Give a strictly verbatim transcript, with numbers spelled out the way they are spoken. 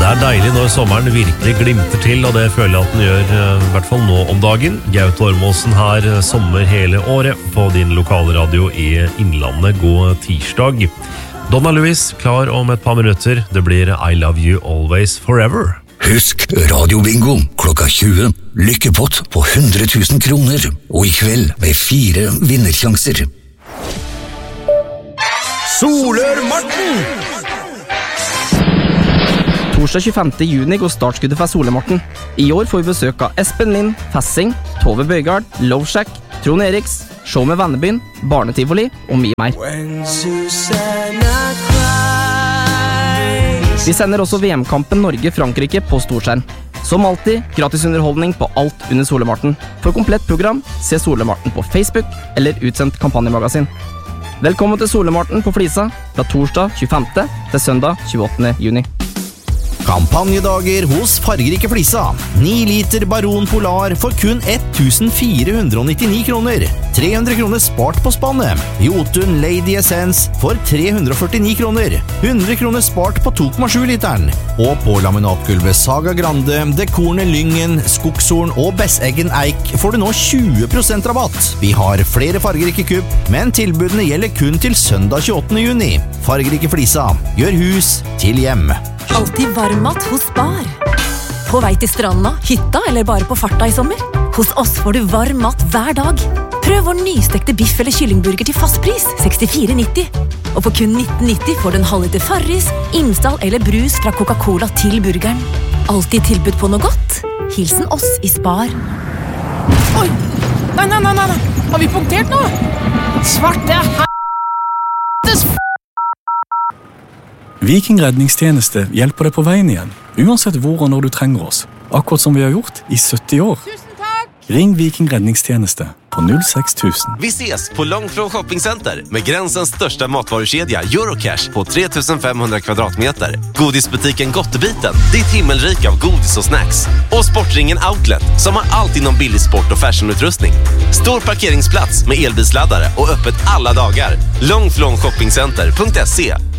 Det er deilig når sommeren virkelig glimter til, og det føler jeg at den gjør, i hvert fall nå om dagen. Gaute Ormåsen her, sommer hele året, på din lokale radio i Innlandet. God tirsdag. Donna Louise, klar om et par minutter. Det blir I Love You Always Forever. Husk Radio Bingo klokka tjue. Lykkepott på hundre tusen kroner. Og i kveld med fire vinnersjanser. Solør Martin! Torsdag tjuefemte juni går startskuddet for Solemarten. I år får vi besøk av Espen Lind, Fessing, Tove Bøygard, Loveshack, Trond Eriks, Show med Vennebyen, Barnetivoli og mye mer. Vi sender også V M-kampen Norge-Frankrike på storskjerm. Som alltid, gratis underholdning på alt under Solemarten. For komplett program, se Solemarten på Facebook eller utsendt kampanjemagasin. Velkommen til Solemarten på Flisa, fra torsdag tjuefemte til søndag tjueåttende juni. Kampanjedager hos Fargerike Flisa. ni liter Baron Polar for kun ett tusen fire hundre nittini kroner. tre hundre kroner spart på spannet. Jotun Lady Essence for tre hundre førtini kroner. hundre kroner spart på to komma sju literen. Og på laminatgulvet Saga Grande, Dekorne Lyngen, Skogshorn og Besseggen Eik får du nå tjue prosent rabatt. Vi har flere Fargerike kupp, men tilbudene gjelder kun til søndag tjueåttende juni. Fargerike Flisa. Gjør hus til hjem. Alltid varmmat hos Spar. På vei til stranda, hytta eller bare på farta i sommer? Hos oss får du varm mat hver dag. Prøv vår nystekte biff eller kyllingburger til fast pris, sekstifire nitti. Og for kun nitten nitti får du en halv liter Farris, innstall eller brus fra Coca-Cola til burgeren. Alltid tilbud på noe godt. Hilsen oss i Spar. Oi! Nei, nei, nei, nei! Har vi punktert nå? Svarte helvetes f***! Viking redningstjeneste hjelper deg på veien igjen, uansett hvor og når du trenger oss. Akkurat som vi har gjort i sytti år. Tusen takk! Ring Viking redningstjeneste på null seks tusen. Vi ses på Långflon shoppingcenter med gränsens största matvarukedja Eurocash på tre tusen fem hundra kvadratmeter. Godisbutiken Gottebiten, ditt himmelrik av godis och snacks. Och Sportringen Outlet som har allt inom billig sport och fashionutrustning. Stor parkeringsplats med elbilsladdare och öppet alla dagar. långflon shoppingcenter punkt se